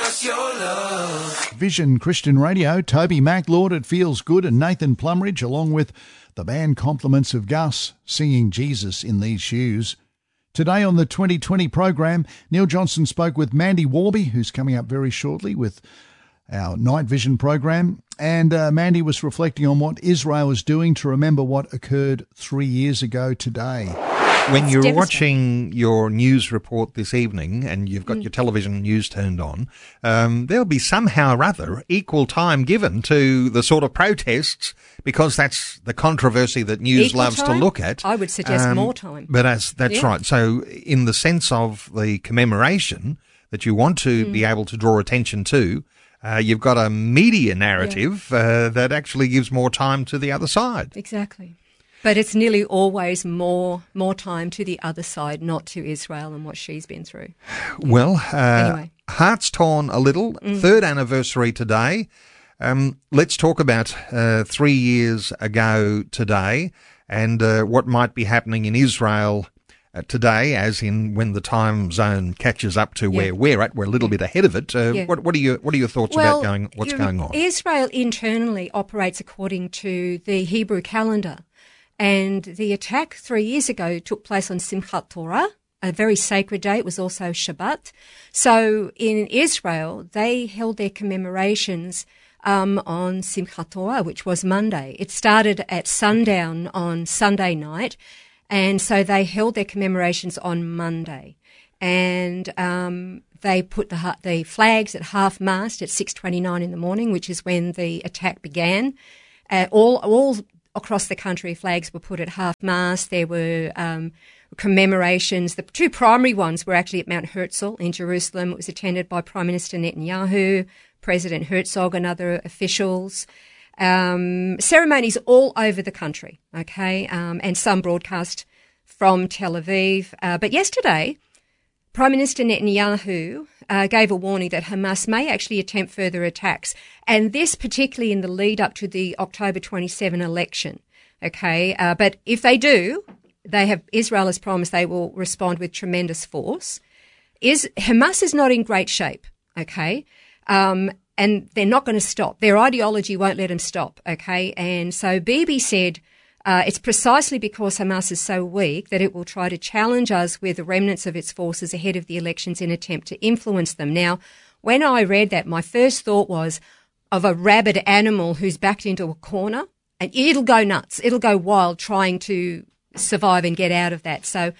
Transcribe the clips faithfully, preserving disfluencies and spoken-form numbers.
us your love. Vision Christian Radio, Toby MacLeod, It Feels Good, and Nathan Plumridge, along with the band Compliments of Gus, singing Jesus in These Shoes. Today on the twenty twenty program, Neil Johnson spoke with Mandy Warby, who's coming up very shortly with our Night Vision program. And uh, Mandy was reflecting on what Israel is doing to remember what occurred three years ago today. When you're watching your news report this evening and you've got mm. your television news turned on, um, there'll be somehow or other equal time given to the sort of protests, because that's the controversy that news equal loves time? to look at. I would suggest um, more time. But as that's yeah. right. So in the sense of the commemoration that you want to mm. be able to draw attention to, uh, you've got a media narrative yeah. uh, that actually gives more time to the other side. Exactly. But it's nearly always more more time to the other side, not to Israel and what she's been through. Well, uh, anyway. Hearts torn a little. Mm. Third anniversary today. Um, let's talk about uh, three years ago today and uh, what might be happening in Israel uh, today, as in when the time zone catches up to yeah. where we're at. We're a little bit ahead of it. Uh, yeah. What, what are your What are your thoughts well, about going what's going on? Israel internally operates according to the Hebrew calendar. And the attack three years ago took place on Simchat Torah, a very sacred day. It was also Shabbat. So in Israel, they held their commemorations um, on Simchat Torah, which was Monday. It started at sundown on Sunday night, and so they held their commemorations on Monday. And um, they put the the flags at half-mast at six twenty-nine in the morning, which is when the attack began. Uh, all all across the country, flags were put at half-mast. There were um, commemorations. The two primary ones were actually at Mount Herzl in Jerusalem. It was attended by Prime Minister Netanyahu, President Herzog and other officials. Um, ceremonies all over the country, okay, um, and some broadcast from Tel Aviv. Uh, but yesterday, Prime Minister Netanyahu uh, gave a warning that Hamas may actually attempt further attacks, and this particularly in the lead up to the October twenty-seventh election. Okay, uh, but if they do, they have Israel has promised they will respond with tremendous force. Is Hamas is not in great shape. Okay, um, and they're not going to stop. Their ideology won't let them stop. Okay, and so Bibi said. Uh, it's precisely because Hamas is so weak that it will try to challenge us with the remnants of its forces ahead of the elections in an attempt to influence them. Now, when I read that, my first thought was of a rabid animal who's backed into a corner, and it'll go nuts. It'll go wild trying to survive and get out of that. So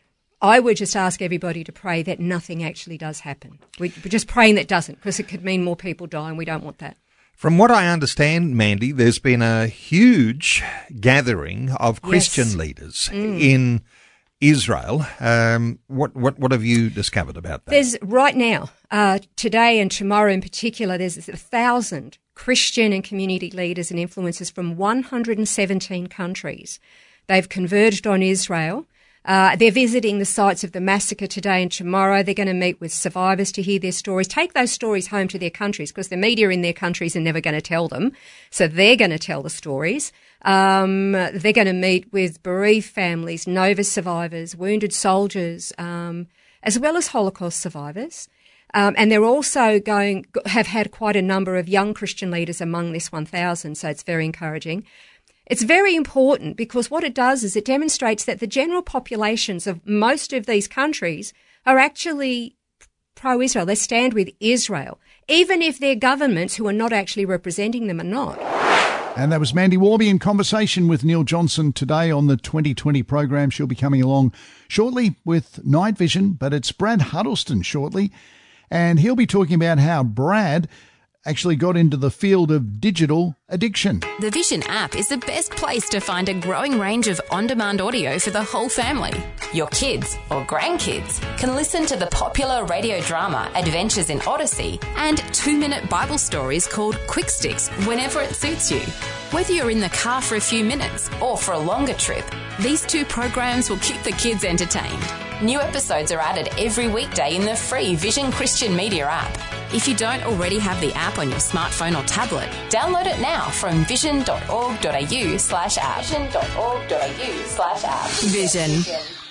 I would just ask everybody to pray that nothing actually does happen. We're just praying that it doesn't, because it could mean more people die, and we don't want that. From what I understand, Mandy, there's been a huge gathering of Christian yes. leaders mm. in Israel. Um, what, what, what have you discovered about that? There's right now, uh, today and tomorrow in particular, there's a thousand Christian and community leaders and influencers from one hundred seventeen countries. They've converged on Israel. Uh, they're visiting the sites of the massacre today and tomorrow. They're going to meet with survivors to hear their stories, take those stories home to their countries, because the media in their countries are never going to tell them. So they're going to tell the stories. Um, they're going to meet with bereaved families, Nova survivors, wounded soldiers, um, as well as Holocaust survivors. Um, and they're also going, have had quite a number of young Christian leaders among this one thousand. So it's very encouraging. It's very important because what it does is it demonstrates that the general populations of most of these countries are actually pro-Israel. They stand with Israel, even if their governments who are not actually representing them are not. And that was Mandy Warby in conversation with Neil Johnson today on the twenty twenty program. She'll be coming along shortly with Night Vision, but it's Brad Huddleston shortly. And he'll be talking about how Brad actually got into the field of digital addiction. The Vision app is the best place to find a growing range of on-demand audio for the whole family. Your kids or grandkids can listen to the popular radio drama Adventures in Odyssey and two-minute Bible stories called Quick Sticks whenever it suits you. Whether you're in the car for a few minutes or for a longer trip, these two programs will keep the kids entertained. New episodes are added every weekday in the free Vision Christian Media app. If you don't already have the app on your smartphone or tablet, download it now from vision.org.au slash app. vision.org.au slash app. Vision.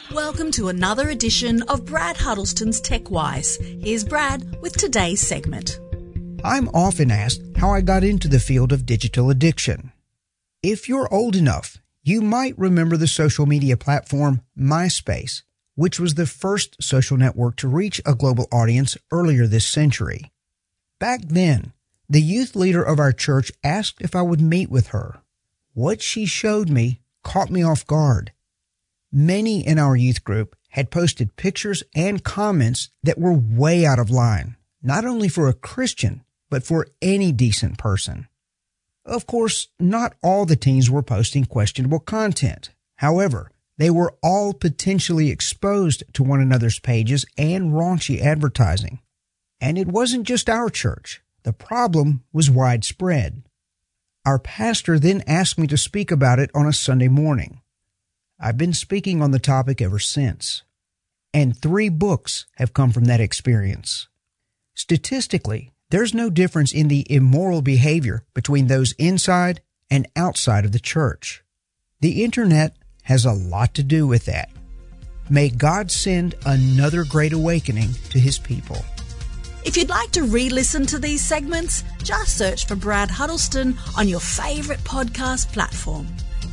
Welcome to another edition of Brad Huddleston's TechWise. Here's Brad with today's segment. I'm often asked how I got into the field of digital addiction. If you're old enough, you might remember the social media platform MySpace, which was the first social network to reach a global audience earlier this century. Back then, the youth leader of our church asked if I would meet with her. What she showed me caught me off guard. Many in our youth group had posted pictures and comments that were way out of line, not only for a Christian, but for any decent person. Of course, not all the teens were posting questionable content. However, they were all potentially exposed to one another's pages and raunchy advertising. And it wasn't just our church. The problem was widespread. Our pastor then asked me to speak about it on a Sunday morning. I've been speaking on the topic ever since. And three books have come from that experience. Statistically, there's no difference in the immoral behavior between those inside and outside of the church. The internet has a lot to do with that. May God send another great awakening to His people. If you'd like to re-listen to these segments, just search for Brad Huddleston on your favourite podcast platform.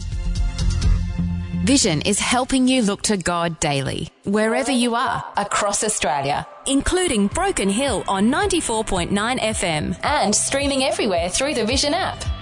Vision is helping you look to God daily, wherever you are, across Australia, including Broken Hill on ninety-four point nine F M and streaming everywhere through the Vision app.